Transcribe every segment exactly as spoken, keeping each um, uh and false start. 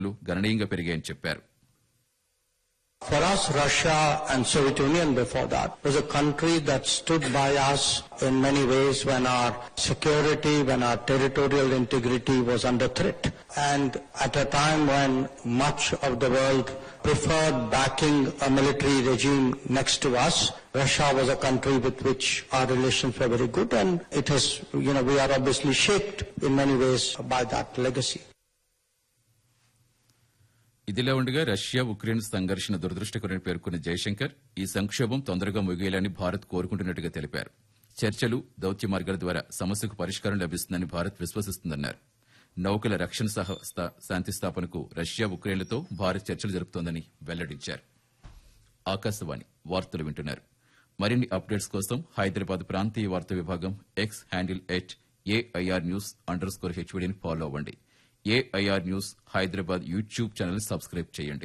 గణనీయంగా పెరిగాయని చెప్పారు. For us, Russia and Soviet Union before that was a country that stood by us in many ways when our security, when our territorial integrity was under threat. And at a time when much of the world preferred backing a military regime next to us, Russia was a country with which our relations were very good, and it has, you know, we are obviously shaped in many ways by that legacy. ఇదిలా ఉండగా Russia Ukraine సంఘర్షణ దురదృష్టకరమని పేర్కొన్న జైశంకర్ ఈ సంక్షోభం తొందరగా ముగియాలని భారత్ కోరుకుంటున్నట్టుగా తెలిపారు. చర్చలు, దౌత్య మార్గాల ద్వారా సమస్యకు పరిష్కారం లభిస్తుందని భారత్ విశ్వసిస్తుందన్నారు. నౌకల రక్షణ సంస్థ శాంతి స్థాపనకు రష్యా ఉక్రెయిన్లతో భారత్ చర్చలు జరుపుతోందని వెల్లడించారు. ఆకాశవాణి వార్తలు వింటున్నారు. మరిన్ని అప్డేట్స్ కోసం హైదరాబాద్ ప్రాంతీయ వార్తా విభాగం X handle at AIR news under score హెచ్వీడీని follow అవ్వండి. AIR news Hyderabad YouTube channel subscribe చేయండి.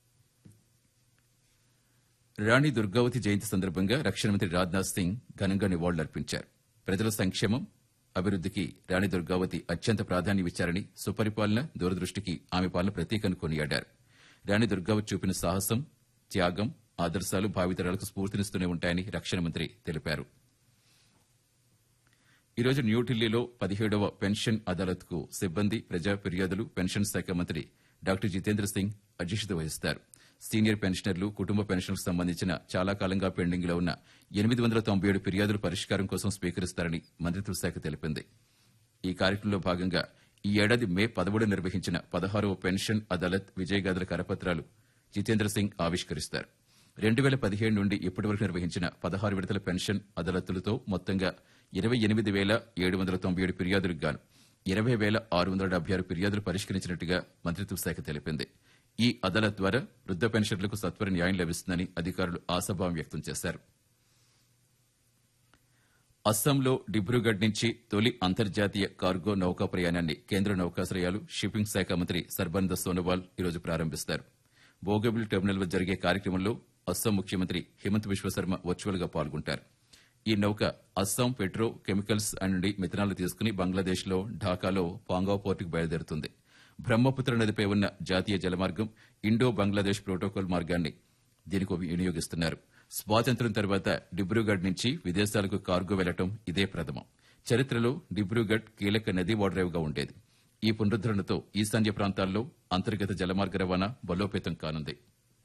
రాణి దుర్గావతి జయంతి సందర్భంగా రక్షణ మంత్రి రాజ్నాథ్ సింగ్ ఘనంగా నివాళులర్పించారు. ప్రజల సంక్షేమం, అభివృద్దికి రాణి దుర్గావతి అత్యంత ప్రాధాన్యమిచ్చారని, సుపరిపాలన, దూరదృష్టికి ఆమె పాలన ప్రతీకను కొనియాడారు. రాణి దుర్గావతి చూపిన సాహసం, త్యాగం, ఆదర్శాలు భావితరాలకు స్ఫూర్తినిస్తూనే ఉంటాయని రక్షణ మంత్రి తెలిపారు. ఈ రోజు న్యూఢిల్లీలో పదిహేడవ పెన్షన్ అదాలత్ కు సిబ్బంది, ప్రజా ఫిర్యాదులు, పెన్షన్ శాఖ మంత్రి డాక్టర్ జితేంద్ర సింగ్ అధ్యక్షత వహిస్తారు. సీనియర్ పెన్షనర్లు, కుటుంబ పెన్షన్లకు సంబంధించిన చాలా కాలంగా పెండింగ్ లో ఉన్న ఎనిమిది వందల తొంభై ఏడు ఫిర్యాదుల పరిష్కారం కోసం స్వీకరిస్తారని మంత్రిత్వ శాఖ తెలిపింది. ఈ కార్యక్రమంలో భాగంగా ఈ ఏడాది మే పదమూడు నిర్వహించిన పదహారవ పెన్షన్ అదాలత్ విజయగాథల కరపత్రాలు జితేంద్ర సింగ్ ఆవిష్కరిస్తారు. రెండు వేల పదిహేడు నుండి ఇప్పటి వరకు నిర్వహించిన పదహారు విడతల పెన్షన్ అదాలత్లతో మొత్తంగా ఇరవై ఎనిమిది వేల ఏడు వందల తొంభై ఏడు ఫిర్యాదులకు గాను ఇరవై వేల ఆరు వందల డెబ్బై ఆరు ఫిర్యాదులు పరిష్కరించినట్టుగా మంత్రిత్వ శాఖ తెలిపింది. ఈ అదాలత్ ద్వారా వృద్ద పెన్షన్లకు సత్వర న్యాయం లభిస్తుందని అధికారులు ఆశాభావం వ్యక్తం చేశారు. అస్సాంలో డిబ్రూగఢ్ నుంచి తొలి అంతర్జాతీయ కార్గో నౌకా ప్రయాణాన్ని కేంద్ర నౌకాశ్రయాలు, షిప్పింగ్ శాఖ మంత్రి సర్బానంద సోనోవాల్ ఈరోజు ప్రారంభిస్తారు. బోగబిల్ టెర్మినల్ వద్ద జరిగే కార్యక్రమంలో అస్సాం ముఖ్యమంత్రి హిమంత్ బిశ్వశర్మ వర్చువల్ గా పాల్గొంటారు. ఈ నౌక అస్సాం పెట్రో కెమికల్స్ నుండి మిథనాల్ తీసుకుని బంగ్లాదేశ్లో ఢాకాలో పాంగావ్ పోర్టుకు బయలుదేరుతుంది. బ్రహ్మపుత్ర నదిపై ఉన్న జాతీయ జలమార్గం, ఇండో బంగ్లాదేశ్ ప్రోటోకాల్ మార్గాన్ని దీనికి వినియోగిస్తున్నారు. స్వాతంత్ర్యం తర్వాత డిబ్రూగఢ్ నుంచి విదేశాలకు కార్గో వెళ్లడం ఇదే ప్రథమం. చరిత్రలో డిబ్రూగఢ్ కీలక నదీ ఓడరేవుగా ఉండేది. ఈ పునరుద్దరణతో ఈశాన్య ప్రాంతాల్లో అంతర్గత జలమార్గ రవాణా బలోపేతం కానుంది.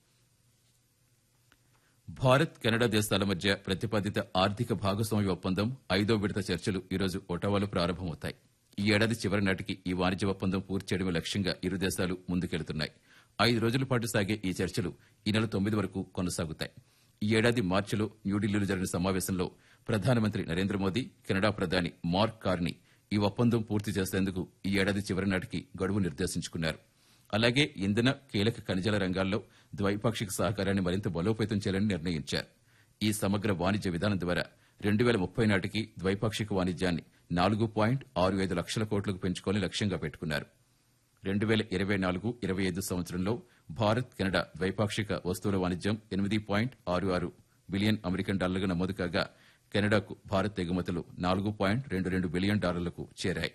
భారత్, కెనడా దేశాల మధ్య ప్రతిపాదిత ఆర్థిక భాగస్వామ్య ఒప్పందం ఐదో విడత చర్చలు ఈరోజు ఒటావాలో ప్రారంభమవుతాయి. ఈ ఏడాది చివరి నాటికి ఈ వాణిజ్య ఒప్పందం పూర్తి చేయడమే లక్ష్యంగా ఇరు దేశాలు ముందుకెళ్తున్నాయి. ఐదు రోజుల పాటు సాగే ఈ చర్చలు ఈ నెల తొమ్మిది వరకు కొనసాగుతాయి. ఈ ఏడాది మార్చిలో న్యూఢిల్లీలో జరిగిన సమావేశంలో ప్రధానమంత్రి నరేంద్ర మోదీ, కెనడా ప్రధాని మార్క్ కార్నీ ఈ ఒప్పందం పూర్తి చేసేందుకు ఈ ఏడాది చివరి నాటికి గడువు నిర్దేశించుకున్నారు. అలాగే ఇంధన, కీలక ఖనిజాల రంగాల్లో ద్వైపాక్షిక సహకారాన్ని మరింత బలోపేతం చేయాలని నిర్ణయించారు. ఈ సమగ్ర వాణిజ్య విధానం ద్వారా రెండు వేల ముప్పై నాటికి ద్వైపాక్షిక వాణిజ్యాన్ని నాలుగు పాయింట్ ఆరు ఐదు లక్షల కోట్లకు పెంచుకోవాలని లక్ష్యంగా పెట్టుకున్నారు. రెండు వేల ఇరవై నాలుగు ఇరవై ఐదు సంవత్సరంలో భారత్, కెనడా ద్వైపాక్షిక వస్తువుల వాణిజ్యం ఎనిమిది పాయింట్ ఆరు ఆరు బిలియన్ అమెరికన్ డాలర్లుగా నమోదు కాగా, కెనడాకు భారత్ ఎగుమతులు నాలుగు పాయింట్ రెండు రెండు బిలియన్ డాలర్లకు చేరాయి.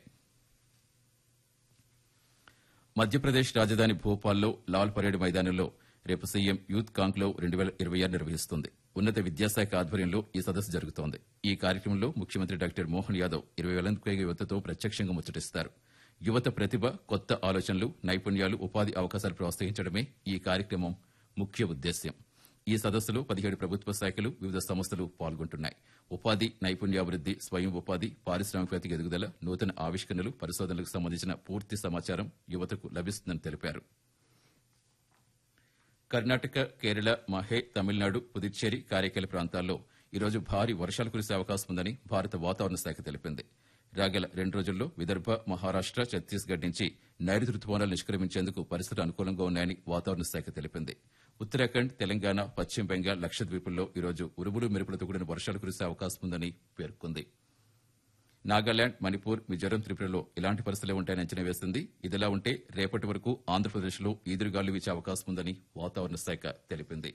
మధ్యప్రదేశ్ రాజధాని భోపాల్లో లాల్ పరేడ్ మైదానంలో రేపు సీఎం యూత్ కాంక్లేవ్ రెండు వేల ఇరవై ఆరు నిర్వహిస్తుంది. ఉన్నత విద్యాశాఖ ఆధ్వర్యంలో ఈ సదస్సు జరుగుతోంది. ఈ కార్యక్రమంలో ముఖ్యమంత్రి డాక్టర్ మోహన్ యాదవ్ ఇరవై వేలకు పైగా యువతతో ప్రత్యక్షంగా ముచ్చటిస్తారు. యువత ప్రతిభ, కొత్త ఆలోచనలు, నైపుణ్యాలు, ఉపాధి అవకాశాలు ప్రోత్సహించడమే ఈ కార్యక్రమం ముఖ్య ఉద్దేశ్యం. ఈ సదస్సులో పదిహేడు ప్రభుత్వ శాఖలు, వివిధ సంస్థలు పాల్గొంటున్నాయి. ఉపాధి, నైపుణ్యాభివృద్ది, స్వయం ఉపాధి, పారిశ్రామికవేత్తల ఎదుగుదల, నూతన ఆవిష్కరణలు, పరిశోధనలకు సంబంధించిన పూర్తి సమాచారం యువతకు లభిస్తుందని తెలిపారు. కర్ణాటక, కేరళ, మహే, తమిళనాడు, పుదుచ్చేరి, కారైకాల ప్రాంతాల్లో ఈరోజు భారీ వర్షాలు కురిసే అవకాశం ఉందని భారత వాతావరణ శాఖ తెలిపింది. రాగల రెండు రోజుల్లో విదర్భ, మహారాష్ట, ఛత్తీస్గఢ్ నుంచి నైరుతి రుతుపవనాలు నిష్క్రమించేందుకు పరిస్థితులు అనుకూలంగా ఉన్నాయని వాతావరణ శాఖ తెలిపింది. ఉత్తరాఖండ్, తెలంగాణ, పశ్చిమ బెంగాల్, లక్షద్వీపుల్లో ఈరోజు ఉరుములు మెరుపులతో కూడిన వర్షాలు కురిసే అవకాశం ఉందని పేర్కొంది. నాగాలాండ్, మణిపూర్, మిజోరం, త్రిపురలో ఇలాంటి పరిస్థితులే ఉంటాయని అంచనా వేసింది. ఇదిలా ఉంటే రేపటి వరకు ఆంధ్రప్రదేశ్లో ఈదురుగాలు వీచే అవకాశం ఉందని వాతావరణ శాఖ తెలిపింది.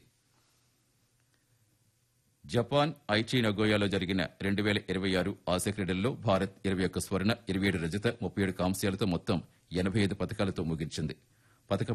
జపాన్ ఐచి నగోయాలో జరిగిన రెండు వేల ఇరవై ఆరు ఆసియా క్రీడల్లో భారత్ ఇరవై ఒక్క స్వర్ణ, ఇరవై ఏడు రజత, ముప్పై ఏడు కాంస్యాలతో మొత్తం ఎనబై ఐదు పథకాలతో ముగించింది. పథకం